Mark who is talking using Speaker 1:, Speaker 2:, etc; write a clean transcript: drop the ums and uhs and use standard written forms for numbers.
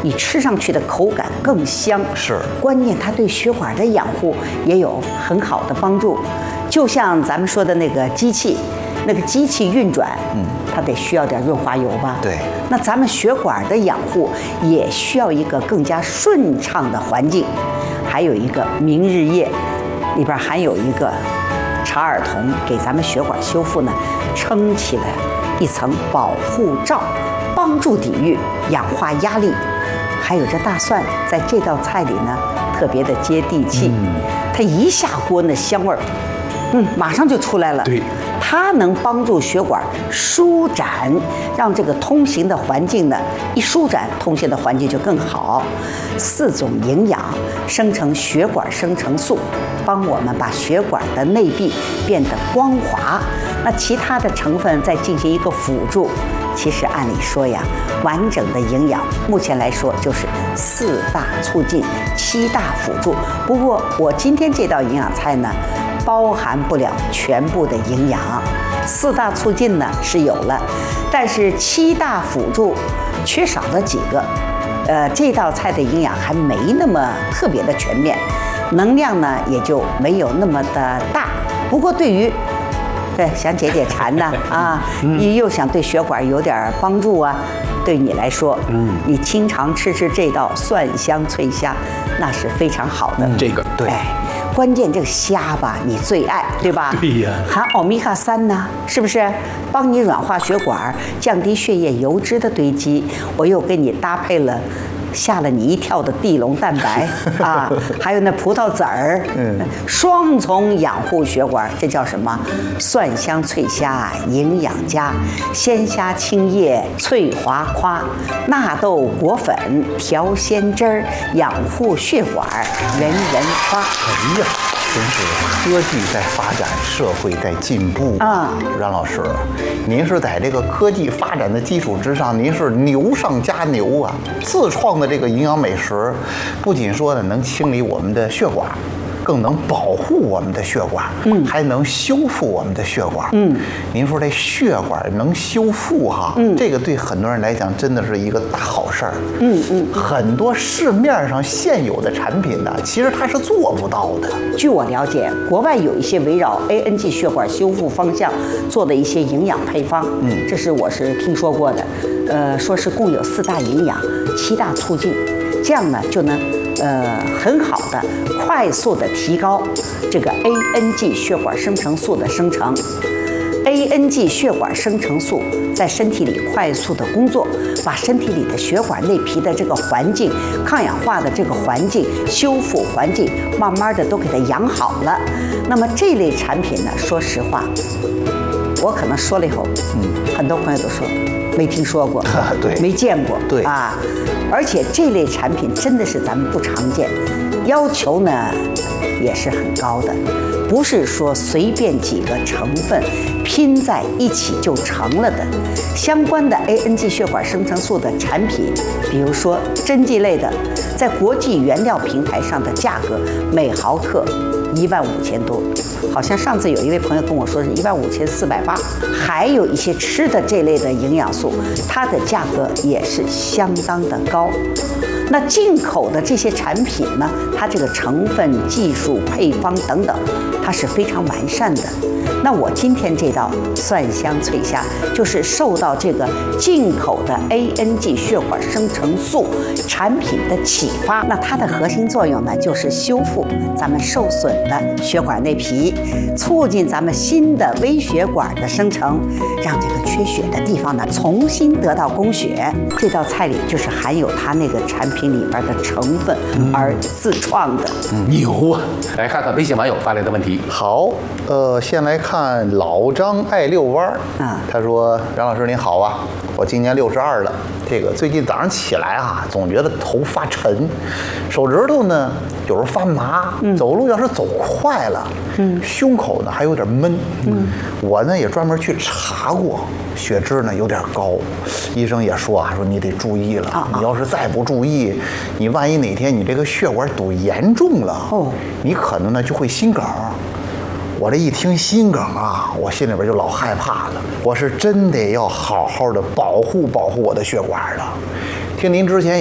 Speaker 1: 你吃上去的口感更香。
Speaker 2: 是，
Speaker 1: 关键它对血管的养护也有很好的帮助。就像咱们说的那个机器，那个机器运转，它得需要点润滑油吧？
Speaker 2: 对。
Speaker 1: 那咱们血管的养护也需要一个更加顺畅的环境。还有一个明日叶，里边含有一个查尔酮，给咱们血管修复呢撑起了一层保护罩，帮助抵御氧化压力。还有这大蒜，在这道菜里呢特别的接地气，它一下锅那香味儿，马上就出来了。
Speaker 2: 对，
Speaker 1: 它能帮助血管舒展，让这个通行的环境呢一舒展，通行的环境就更好。4种营养生成血管生成素，帮我们把血管的内壁变得光滑。那其他的成分再进行一个辅助。其实按理说呀，完整的营养目前来说就是4大促进，7大辅助。不过我今天这道营养菜呢，包含不了全部的营养。4大促进呢是有了，但是7大辅助缺少了几个。这道菜的营养还没那么特别的全面，能量呢也就没有那么的大。不过对于想解解馋呢你又想对血管有点帮助啊，对你来说，你经常吃这道蒜香脆虾，那是非常好的。
Speaker 2: 这个对。
Speaker 1: 关键这个虾吧，你最爱，对吧？
Speaker 2: 对呀，
Speaker 1: 含欧米伽3呢，是不是？帮你软化血管，降低血液油脂的堆积。我又给你搭配了吓了你一跳的地龙蛋白还有那葡萄籽儿，双重养护血管，这叫什么？蒜香脆虾营养佳，鲜虾青叶脆滑夸，纳豆果粉调鲜汁儿，养护血管人人夸。
Speaker 2: 哎呀，真是科技在发展，社会在进步冉老师，您是在这个科技发展的基础之上，您是牛上加牛啊！自创的这个营养美食，不仅说呢能清理我们的血管，更能保护我们的血管，还能修复我们的血管。您说这血管能修复哈，这个对很多人来讲真的是一个大好事儿。很多市面上现有的产品呢，其实它是做不到的。
Speaker 1: 据我了解，国外有一些围绕 ANG 血管修复方向做的一些营养配方，这是我是听说过的。说是共有4大营养、7大促进，这样呢就能很好的、快速的提高这个 ANG 血管生成素的生成。ANG 血管生成素在身体里快速的工作，把身体里的血管内皮的这个环境、抗氧化的这个环境、修复环境，慢慢的都给它养好了。那么这类产品呢，说实话，我可能说了以后，很多朋友都说没听说过，
Speaker 2: 对，
Speaker 1: 没见过，
Speaker 2: 对
Speaker 1: 而且这类产品真的是咱们不常见，要求呢也是很高的，不是说随便几个成分拼在一起就成了的。相关的 ANG 血管生成素的产品，比如说针剂类的，在国际原料平台上的价格每毫克15000多，好像上次有一位朋友跟我说是15480，还有一些吃的这类的营养素，它的价格也是相当的高。那进口的这些产品呢，它这个成分、技术、配方等等，它是非常完善的。那我今天这道蒜香脆虾，就是受到这个进口的 ANG 血管生成素产品的启发。那它的核心作用呢，就是修复咱们受损的血管内皮，促进咱们新的微血管的生成，让这个缺血的地方呢重新得到供血。这道菜里就是含有它那个产品里边的成分而自创的。
Speaker 2: 牛啊！
Speaker 3: 来看看微信网友发来的问题。
Speaker 2: 好，先来看老张爱遛弯儿他说：“冉老师您好啊，我今年62了，这个最近早上起来啊，总觉得头发沉，手指头呢有时候发麻，走路要是走快了，胸口呢还有点闷，我呢也专门去查过，血脂呢有点高，医生也说说你得注意了，你要是再不注意，你万一哪天你这个血管堵严重了，你可能呢就会心梗。”我这一听心梗啊，我心里边就老害怕了。我是真得要好好的保护保护我的血管了。听您之前